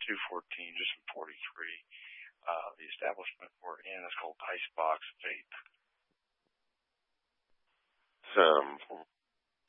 214, just in 43. The establishment we're in is called Icebox Vape. Some